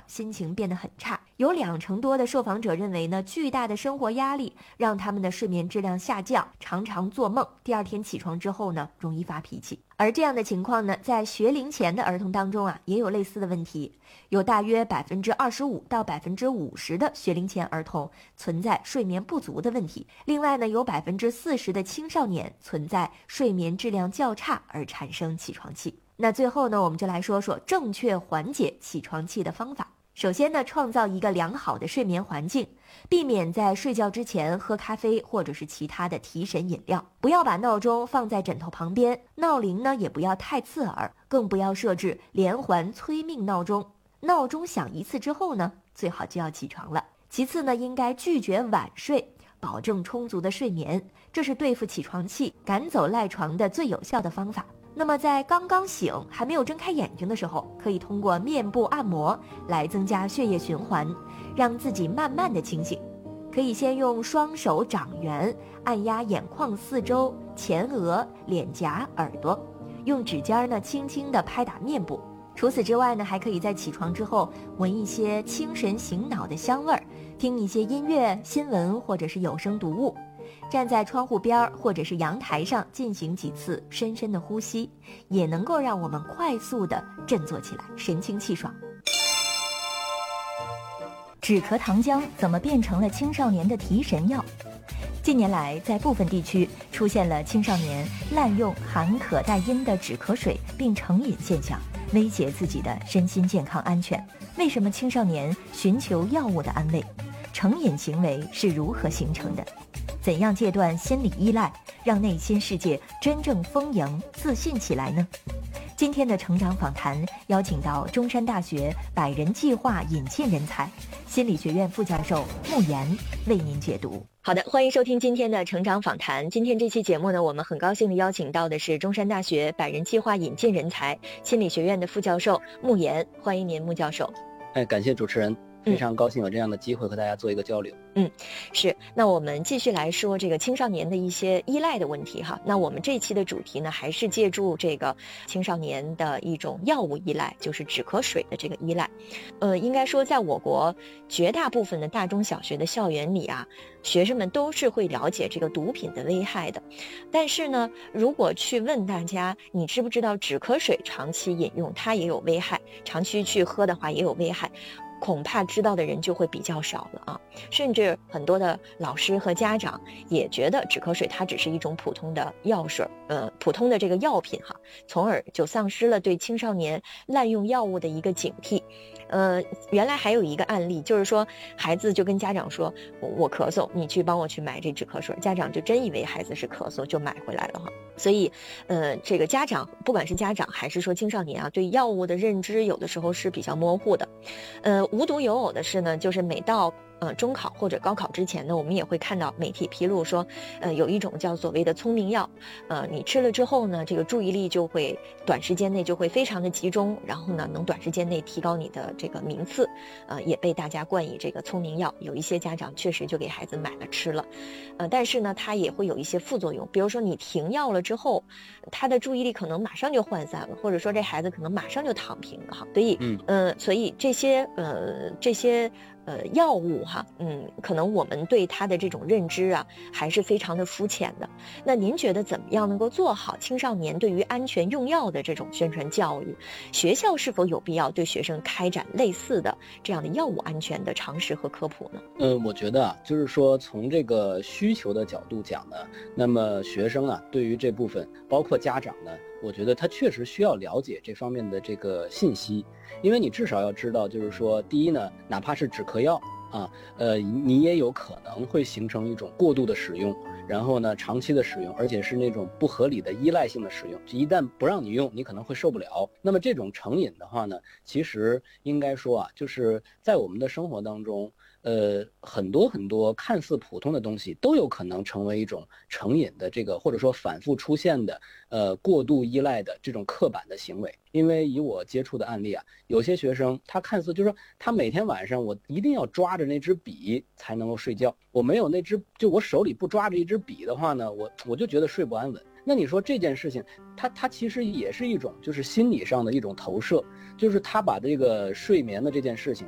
心情变得很差。有20%多的受访者认为呢，巨大的生活压力让他们的睡眠质量下降，常常做梦，第二天起床之后呢，容易发脾气。而这样的情况呢，在学龄前的儿童当中啊，也有类似的问题，有大约25%到50%的学龄前儿童存在睡眠不足的问题。另外呢，有40%的青少年存在睡眠质量较差而产生起床气。那最后呢，我们就来说说正确缓解起床气的方法。首先呢，创造一个良好的睡眠环境，避免在睡觉之前喝咖啡或者是其他的提神饮料，不要把闹钟放在枕头旁边，闹铃呢也不要太刺耳，更不要设置连环催命闹钟，闹钟响一次之后呢，最好就要起床了。其次呢，应该拒绝晚睡，保证充足的睡眠，这是对付起床气、赶走赖床的最有效的方法。那么在刚刚醒还没有睁开眼睛的时候，可以通过面部按摩来增加血液循环，让自己慢慢的清醒。可以先用双手掌圆按压眼眶四周、前额、脸颊、耳朵，用指尖呢轻轻地拍打面部。除此之外呢，还可以在起床之后闻一些清神醒脑的香味儿，听一些音乐、新闻或者是有声读物。站在窗户边或者是阳台上进行几次深深的呼吸，也能够让我们快速的振作起来，神清气爽。 止咳糖浆怎么变成了青少年的提神药？近年来，在部分地区出现了青少年滥用含可待因的止咳水并成瘾现象，威胁自己的身心健康安全。为什么青少年寻求药物的安慰？成瘾行为是如何形成的？怎样戒断心理依赖，让内心世界真正丰盈自信起来呢？今天的成长访谈邀请到中山大学百人计划引进人才、心理学院副教授穆言为您解读。 好的，欢迎收听今天的成长访谈。今天这期节目呢，我们很高兴的邀请到的是中山大学百人计划引进人才、心理学院的副教授穆言，欢迎您，穆教授。 感谢主持人。非常高兴有这样的机会和大家做一个交流。 是。那我们继续来说这个青少年的一些依赖的问题哈。那我们这一期的主题呢，还是借助这个青少年的一种药物依赖，就是止咳水的这个依赖。应该说在我国绝大部分的大中小学的校园里啊，学生们都是会了解这个毒品的危害的。但是呢，如果去问大家，你知不知道止咳水长期饮用它也有危害，长期去喝的话也有危害，恐怕知道的人就会比较少了啊。甚至很多的老师和家长也觉得止咳水它只是一种普通的药水，普通的这个药品哈，从而就丧失了对青少年滥用药物的一个警惕。原来还有一个案例，就是说孩子就跟家长说，我咳嗽，你去帮我去买这止咳水，家长就真以为孩子是咳嗽就买回来了哈。所以这个家长，不管是家长还是说青少年啊，对药物的认知有的时候是比较模糊的。无独有偶的是呢，就是每到中考或者高考之前呢，我们也会看到媒体披露说，有一种叫所谓的聪明药，你吃了之后呢，这个注意力就会短时间内就会非常的集中，然后呢，能短时间内提高你的这个名次，也被大家冠以这个聪明药。有一些家长确实就给孩子买了吃了，但是呢，它也会有一些副作用，比如说你停药了之后，他的注意力可能马上就涣散了，或者说这孩子可能马上就躺平了哈。所以这些药物哈，可能我们对它的这种认知啊，还是非常的肤浅的。那您觉得怎么样能够做好青少年对于安全用药的这种宣传教育？学校是否有必要对学生开展类似的这样的药物安全的常识和科普呢？ 我觉得就是说从这个需求的角度讲呢，那么学生啊，对于这部分，包括家长呢，我觉得他确实需要了解这方面的这个信息，因为你至少要知道，就是说，第一呢，哪怕是止咳药啊，你也有可能会形成一种过度的使用，然后呢，长期的使用，而且是那种不合理的依赖性的使用，一旦不让你用，你可能会受不了。那么这种成瘾的话呢，其实应该说啊，就是在我们的生活当中，很多看似普通的东西都有可能成为一种成瘾的这个，或者说反复出现的过度依赖的这种刻板的行为。因为以我接触的案例啊，有些学生他看似就是说他每天晚上我一定要抓着那支笔才能够睡觉，我没有那支，就我手里不抓着一支笔的话呢，我就觉得睡不安稳。那你说这件事情，它其实也是一种就是心理上的一种投射，就是他把这个睡眠的这件事情